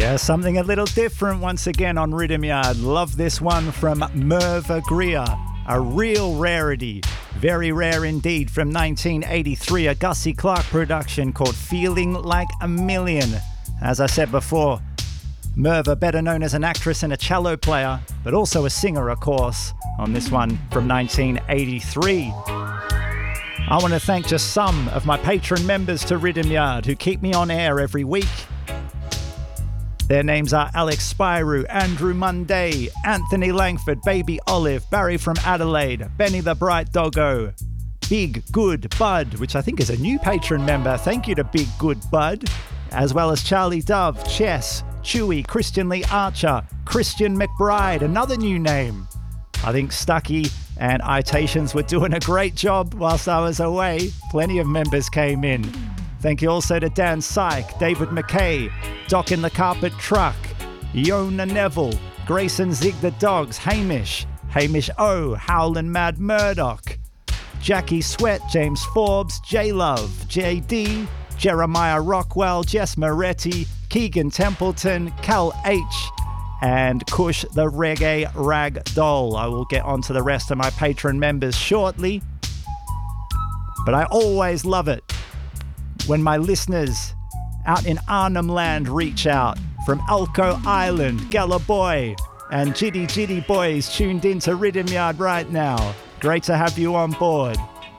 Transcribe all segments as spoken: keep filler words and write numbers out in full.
Yeah, something a little different once again on Rhythm Yard. Love this one from Merva Grier. A real rarity. Very rare indeed, from nineteen eighty-three, a Gussie Clarke production called Feeling Like a Million. As I said before, Merva, better known as an actress and a cello player, but also a singer, of course, on this one from nineteen eighty-three. I want to thank just some of my patron members to Rhythm Yard who keep me on air every week. Their names are Alex Spyro, Andrew Munday, Anthony Langford, Baby Olive, Barry from Adelaide, Benny the Bright Doggo, Big Good Bud, which I think is a new patron member. Thank you to Big Good Bud. As well as Charlie Dove, Chess, Chewy, Christian Lee Archer, Christian McBride, another new name. I think Stucky and Itations were doing a great job whilst I was away. Plenty of members came in. Thank you also to Dan Syke, David McKay, Doc in the Carpet Truck, Yona Neville, Grayson Zig the Dogs, Hamish, Hamish O, Howlin' Mad Murdoch, Jackie Sweat, James Forbes, J Love, J D, Jeremiah Rockwell, Jess Moretti, Keegan Templeton, Cal H, and Kush the Reggae Rag Doll. I will get on to the rest of my patron members shortly, but I always love it when my listeners out in Arnhem Land reach out from Elko Island, Galaboy, and Jitty Jitty Boys tuned into Rhythm Yard right now. Great to have you on board.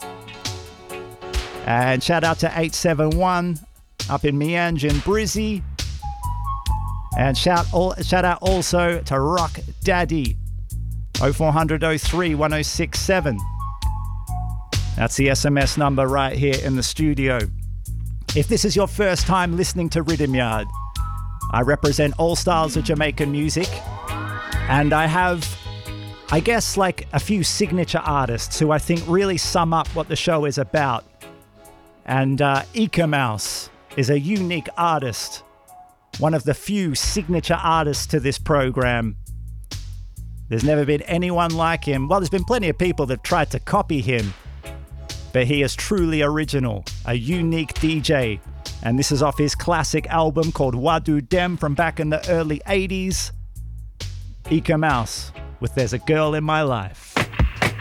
And shout out to eight seven one up in Meanjin, Brizzy. And shout, all, shout out also to Rock Daddy, oh four hundred oh three one oh six seven. That's the S M S number right here in the studio. If this is your first time listening to Rhythm Yard, I represent all styles of Jamaican music, and I have, I guess, like a few signature artists who I think really sum up what the show is about. And uh, Eek-A-Mouse is a unique artist, one of the few signature artists to this program. There's never been anyone like him. Well, there's been plenty of people that tried to copy him, but he is truly original, a unique D J. And this is off his classic album called Wadu Dem from back in the early eighties. Eek-A-Mouse with There's a Girl in My Life.